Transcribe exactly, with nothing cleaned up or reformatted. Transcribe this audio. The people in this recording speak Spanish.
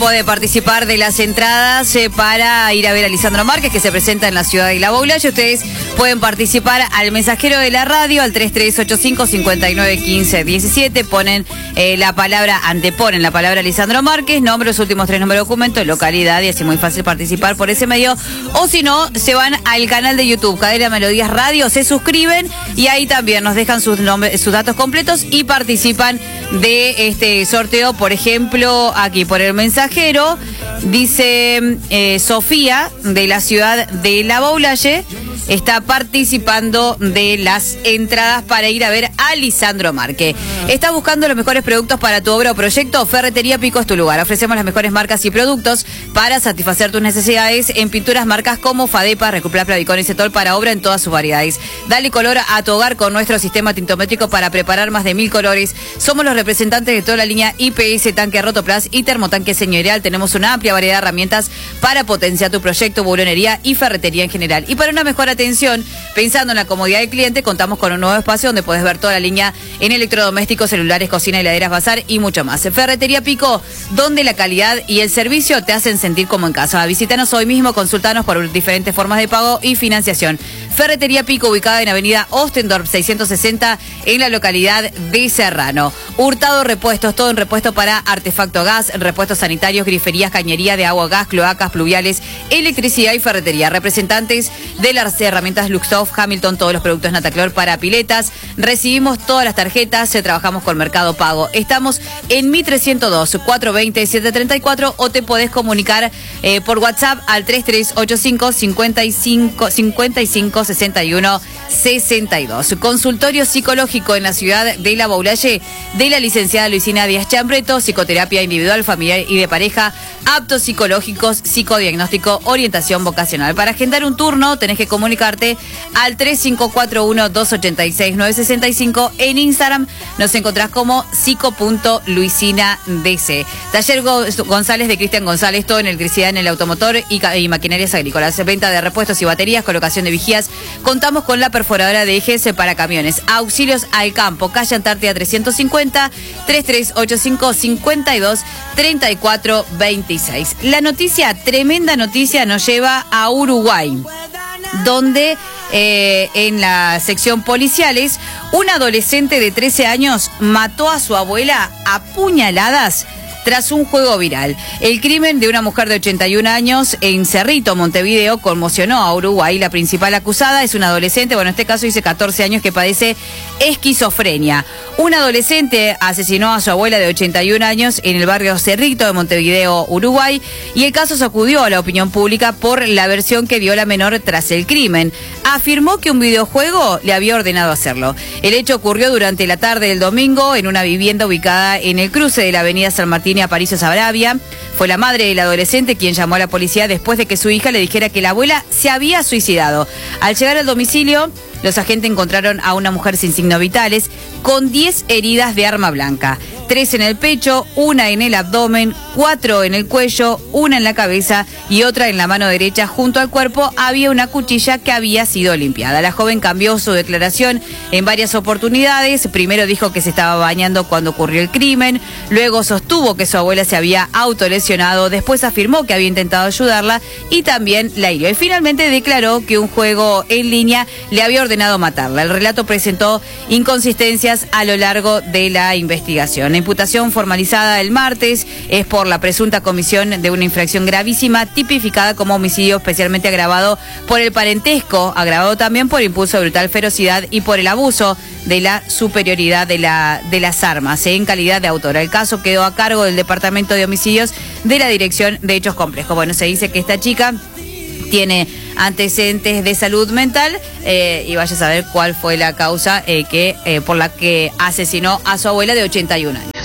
Puede participar de las entradas eh, para ir a ver a Lisandro Márquez, que se presenta en la ciudad de La Baulalle. Ustedes pueden participar al mensajero de la radio, al tres tres ocho cinco, cinco nueve uno cinco uno siete. Ponen eh, la palabra, anteponen la palabra Lisandro Márquez, nombre, los últimos tres números de documento, localidad, y así es muy fácil participar por ese medio. O si no, se van al canal de YouTube, Cadena Melodías Radio, se suscriben y ahí también nos dejan sus, nombres, sus datos completos y participan de este sorteo. Por ejemplo, aquí por el mensaje. Dice eh, Sofía, de la ciudad de La Baulalle, está participando de las entradas para ir a ver a Lisandro Márquez. ¿Estás buscando los mejores productos para tu obra o proyecto? Ferretería Pico es tu lugar. Ofrecemos las mejores marcas y productos para satisfacer tus necesidades en pinturas marcas como Fadepa, Recuplap, Plavicón y Cetol para obra en todas sus variedades. Dale color a tu hogar con nuestro sistema tintométrico para preparar más de mil colores. Somos los representantes de toda la línea I P S, tanque Rotoplas y termotanque señorial. Tenemos una amplia variedad de herramientas para potenciar tu proyecto, bulonería y ferretería en general. Y para una mejor atención, pensando en la comodidad del cliente, contamos con un nuevo espacio donde puedes ver toda la línea en electrodomésticos, celulares, cocina, heladeras, bazar y mucho más. Ferretería Pico, donde la calidad y el servicio te hacen sentir como en casa. Visítanos hoy mismo, consultanos por diferentes formas de pago y financiación. Ferretería Pico, ubicada en avenida Ostendorf seiscientos sesenta, en la localidad de Serrano. Hurtado Repuestos, todo en repuesto para artefacto gas, repuestos sanitarios, griferías, cañería de agua, gas, cloacas, pluviales, electricidad y ferretería. Representantes de las herramientas Luxoft, Hamilton, todos los productos Nataclor para piletas. Recibimos todas las tarjetas, eh, trabajamos con Mercado Pago. Estamos en Mi trescientos dos, cuatrocientos veinte, setecientos treinta y cuatro, o te podés comunicar eh, por WhatsApp al tres tres ocho cinco, cincuenta y cinco, cincuenta y cinco, sesenta y uno, sesenta y dos. Consultorio psicológico en la ciudad de La Baulalle de la licenciada Luisina Díaz Chambreto, psicoterapia individual, familiar y de pareja, aptos psicológicos, psicodiagnóstico, orientación vocacional. Para agendar un turno tenés que comunicarte al tres cinco cuatro uno, dos ocho seis, nueve seis cinco. En Instagram nos encontrás como psico punto luisina d c. Taller González de Cristian González, todo en electricidad, en el automotor y, y maquinarias agrícolas. Venta de repuestos y baterías, colocación de vigías. Contamos con la perforadora de ejes para camiones. Auxilios al campo, calle Antártida trescientos cincuenta, tres tres ocho cinco, cincuenta y dos, treinta y cuatro veintiséis. La noticia, tremenda noticia, nos lleva a Uruguay, donde eh, en la sección policiales, un adolescente de trece años mató a su abuela a puñaladas tras un juego viral. El crimen de una mujer de ochenta y un años en Cerrito, Montevideo, conmocionó a Uruguay. La principal acusada es una adolescente, bueno, en este caso dice catorce años, que padece esquizofrenia. Un adolescente asesinó a su abuela de ochenta y un años en el barrio Cerrito de Montevideo, Uruguay, y el caso sacudió a la opinión pública por la versión que dio la menor tras el crimen. Afirmó que un videojuego le había ordenado hacerlo. El hecho ocurrió durante la tarde del domingo en una vivienda ubicada en el cruce de la avenida San Martín y Aparicio Saravia. Fue la madre del adolescente quien llamó a la policía después de que su hija le dijera que la abuela se había suicidado. Al llegar al domicilio, los agentes encontraron a una mujer sin signos vitales con diez heridas de arma blanca. Tres en el pecho, una en el abdomen, cuatro en el cuello, una en la cabeza y otra en la mano derecha. Junto al cuerpo había una cuchilla que había sido limpiada. La joven cambió su declaración en varias oportunidades. Primero dijo que se estaba bañando cuando ocurrió el crimen. Luego sostuvo que su abuela se había autolesionado. Después afirmó que había intentado ayudarla y también la hirió. Y finalmente declaró que un juego en línea le había ordenado matarla. El relato presentó inconsistencias a lo largo de la investigación. La imputación formalizada el martes es por la presunta comisión de una infracción gravísima tipificada como homicidio especialmente agravado por el parentesco, agravado también por impulso de brutal ferocidad y por el abuso de la superioridad de, la, de las armas en calidad de autora. El caso quedó a cargo del Departamento de Homicidios de la Dirección de Hechos Complejos. Bueno, se dice que esta chica tiene antecedentes de salud mental eh, y vaya a saber cuál fue la causa eh, que eh, por la que asesinó a su abuela de ochenta y un años.